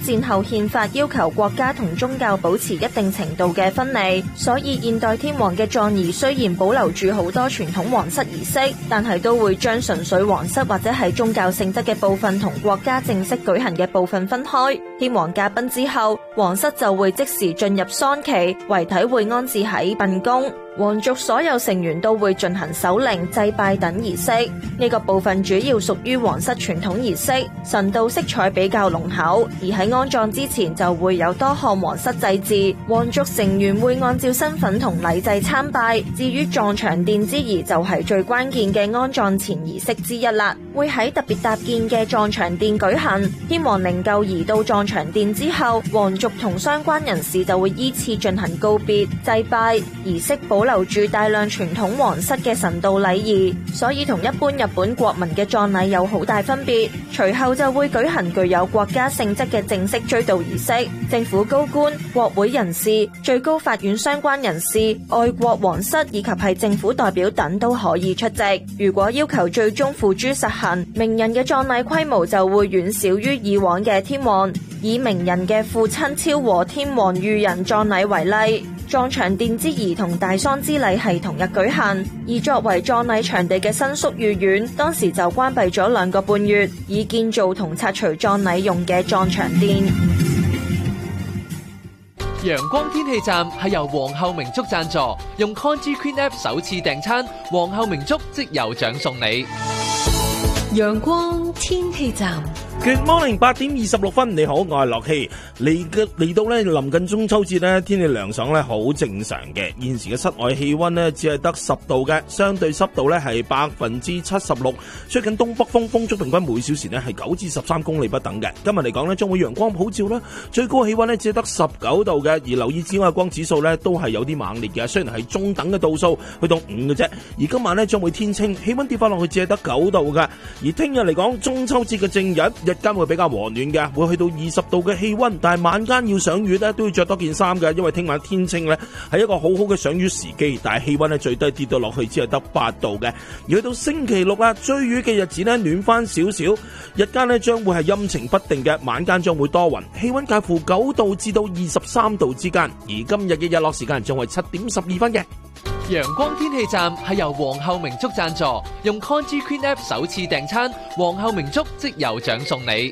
戰後憲法要求國家同宗教保持一定程度嘅分離，所以現代天皇嘅葬儀雖然保留住好多傳統皇室儀式，但係都會將純粹皇室或者係宗教性質嘅部分同國家正式舉行嘅部分分開。天皇駕崩之後，皇室就會即時進入喪期，遺體會安置喺殯宮。皇族所有成員都會進行守靈、祭拜等儀式，呢個部分主要屬於皇室傳統儀式，神道色彩比較濃厚。而喺安葬之前就會有多項皇室祭祀，皇族成員會按照身份同禮制參拜。至於葬場奠之儀就係最關鍵嘅安葬前儀式之一啦，會喺特別搭建嘅葬場奠舉行。天皇靈柩移到葬場奠之後，皇族同相關人士就會依次進行告別、祭拜儀式，保留住大量傳統皇室嘅神道禮儀，所以同一般日本國民嘅葬禮有好大分別。隨後就會舉行具有國家性質嘅正式追悼儀式，政府高官、國會人士、最高法院相關人士、愛國皇室以及係政府代表等都可以出席。如果要求最終付諸實行，名人嘅葬禮規模就會遠少於以往嘅天皇。以名人嘅父親昭和天皇裕仁葬禮為例，葬場奠之儀同大喪之禮係同日舉行，而作為葬禮場地嘅新宿御苑，當時就關閉咗2個半月，以建造同拆除葬禮用嘅葬場殿。 陽光天氣站係由皇后明燭贊助，用 Conji Queen App 首次訂餐，皇后明燭即有獎送你。 陽光天氣站。 Good morning， 8點26分，你好，我係樂希。嚟到咧臨近中秋節咧，天氣涼爽咧，好正常嘅。現時嘅室外氣溫咧只係得10度嘅，相對濕度咧係76%，吹緊東北風，風速平均每小時咧係9至13公里不等嘅。今日嚟講咧，將會陽光普照啦，最高氣溫咧只係得19度嘅，而留意紫外光指數咧都係有啲猛烈嘅，雖然係中等嘅度數，去到5嘅啫。而今晚咧將會天清，氣溫跌翻落去只係得9度嘅。而聽日嚟講，中秋節嘅正日，日間會比較和暖嘅，會去到20度嘅氣溫，但係晚間要賞月咧都要着多件衫嘅，因為聽晚天清咧係一個好好嘅賞月時機，但係氣溫咧最低跌到落去只係得8度嘅。而去到星期六啦，追月嘅日子咧暖翻少少，日間咧將會係陰晴不定嘅，晚間將會多雲，氣溫介乎9度至到23度之間。而今日嘅日落時間將為7點12分嘅。 陽光天氣站係由皇后明燭贊助，用 Conji Queen App 首次訂餐，皇后明燭即有獎送你。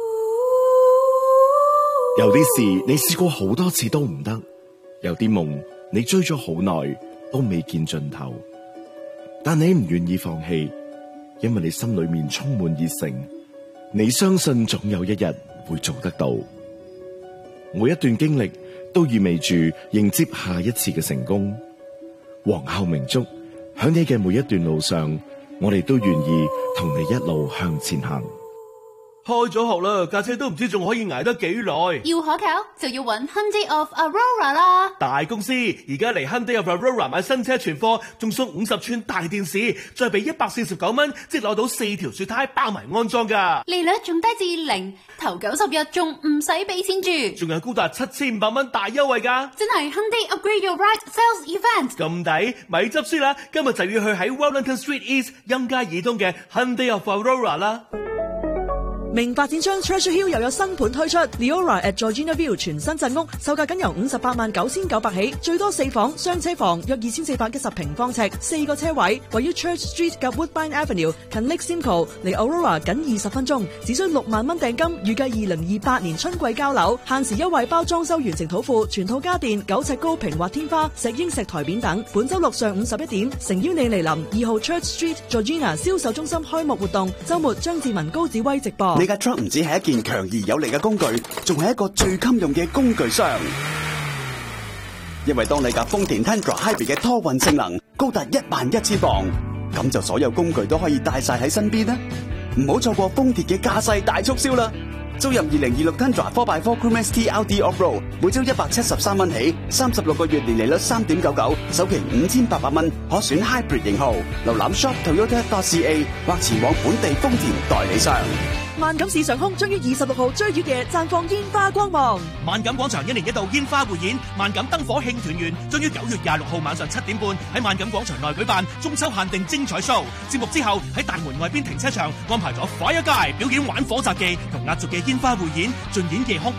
有啲事你試過好多次都唔得，有啲夢你追咗好耐都未見盡頭，但你唔願意放棄，因為你心裏面充滿熱誠，你相信總有一日會做得到。每一段經歷都意味住迎接下一次嘅成功。皇后明燭，喺你嘅每一段路上，我哋都願意同你一路向前行。 開咗學啦，架車都唔知仲可以捱得幾耐。 要可靠就要揾 Hyundai of Aurora 啦。 大公司而家嚟 Hyundai of Aurora 買新車存貨，仲送50寸大電視，再俾149蚊，即攞到4條雪胎包埋安裝噶。 利率仲低至0，頭90日仲唔使俾錢住， 仲有高達7500蚊大優惠噶。 真係 Hyundai Upgrade Your Ride Sales Event。 咁抵，咪執輸啦！今日就要去喺 Wellington Street East 欽街以東嘅 Hyundai of Aurora 啦。 明發展商 Treasure Hill 又有新盤推出 Leora at Georgina View 全新鎮屋，售價僅由589900起，最多4房雙車房，約2410平方尺，4個車位，位於 Church Street 及 Woodbine Avenue， 近 Lake Simcoe， 離 Aurora 僅20分鐘，只需6萬蚊訂金，預計2028年春季交樓，限時優惠包裝修完成土庫，全套家電9尺高平滑天花、石英石台面等。本周六上午11點，誠邀你嚟臨2號 Church Street Georgina 銷售中心開幕活動，周末張志文高子威直播。 你架 truck 唔止係一件強而有力嘅工具，仲係一個最襟用嘅工具箱。因為當你架豐田 Tundra Hybrid 嘅拖運性能高達11000磅，咁就所有工具都可以帶晒喺身邊啦。唔好錯過豐田嘅駕駛大促銷啦！租入2026 Tundra 4x4 Crew ST LT Off-Road， 每周173蚊起，36個月年利率3.99%，首期5800蚊，可選 Hybrid 型號。瀏覽 shop.toyota.ca 或前往本地豐田代理商。 萬錦市上空將於26號追月夜綻放煙花光芒。 萬錦廣場1年1度煙花匯演，萬錦燈火慶團圓，將於9月26號晚上7點半喺萬錦廣場內舉辦中秋限定精彩 show。節目之後喺大門外邊停車場安排咗 Fire Guy 表演玩火雜技同壓軸嘅煙花匯演，盡演夜空